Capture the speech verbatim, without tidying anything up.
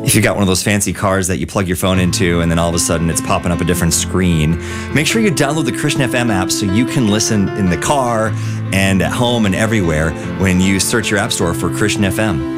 If you got one of those fancy cars that you plug your phone into and then all of a sudden it's popping up a different screen, make sure you download the Christian F M app so you can listen in the car and at home and everywhere when you search your app store for Christian F M.